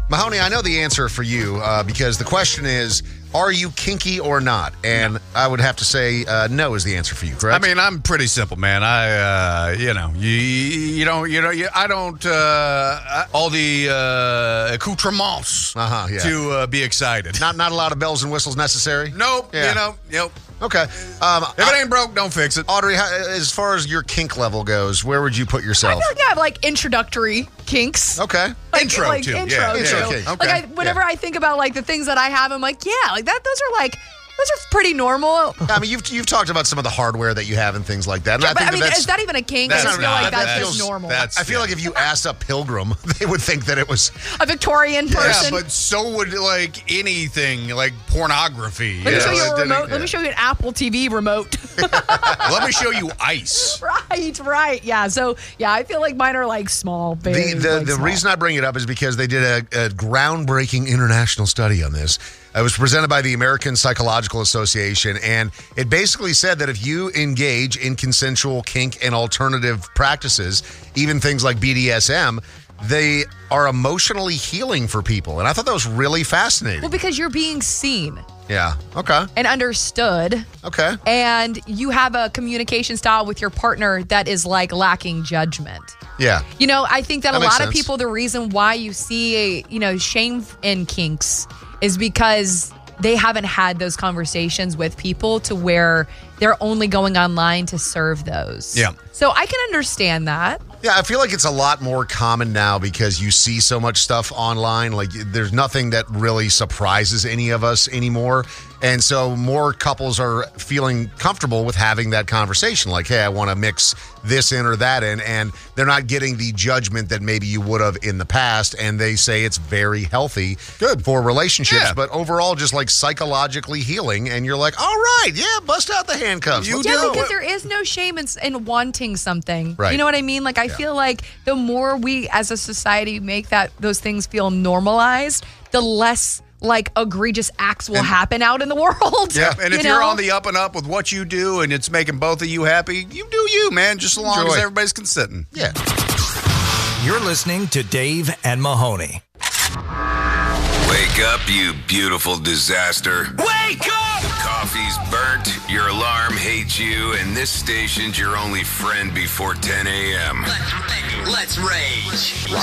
Mahoney, I know the answer for you because the question is, are you kinky or not? And I would have to say no is the answer for you, correct? I mean, I'm pretty simple, man. I don't all the accoutrements to be excited. Not a lot of bells and whistles necessary? Nope. Yeah. Nope. Okay. If it ain't broke, don't fix it. Audrey, as far as your kink level goes, where would you put I yourself? feel like I have like introductory kinks. Okay. Intro like too. Intro Yeah. too. Intro kink. Okay. Like whenever I think about like the things that I have, I'm like, yeah, like that. Those are pretty normal. I mean, you've talked about some of the hardware that you have and things like that. And Yeah, but I mean, that's is that even a kink? I that's just feel not- like that's that just feels- normal. I feel like if you asked a pilgrim, they would think that it was. A Victorian Yeah, person. but so would like anything, like pornography. Let me show you it a didn't- remote. Let me show you an Apple TV remote. Let me show you ice. Right. Yeah. So, yeah, I feel like mine are like small. Very, The small. reason I bring it up is because they did a groundbreaking international study on this. It was presented by the American Psychological Association, and it basically said that if you engage in consensual kink and alternative practices, even things like BDSM, they are emotionally healing for people. And I thought that was really fascinating. Well, because you're being seen Yeah. Okay. and understood, Okay. and you have a communication style with your partner that is like lacking judgment. Yeah. You know, I think that That a makes lot of sense. people, the reason why you see, shame in kinks is because they haven't had those conversations with people to where they're only going online to serve those. Yeah. So I can understand that. Yeah, I feel like it's a lot more common now because you see so much stuff online. Like, there's nothing that really surprises any of us anymore. And so more couples are feeling comfortable with having that conversation. Like, hey, I want to mix this in or that in. And they're not getting the judgment that maybe you would have in the past. And they say it's very healthy for relationships. Yeah. But overall, just like psychologically healing. And you're like, all right, yeah, bust out the handcuffs. You Let's do. go. Because there is no shame in wanting something. Right. You know what I mean? Like, I feel like the more we as a society make those things feel normalized, the less like egregious acts will happen out in the world. Yeah, and if You you're know? on the up and up with what you do and it's making both of you happy, you do you, man, just as long Enjoy. as everybody's consenting. Yeah. You're listening to Dave and Mahoney. Wake up, you beautiful disaster. Wake up! The coffee's burnt, your alarm hates you, and this station's your only friend before 10 a.m. Let's rage.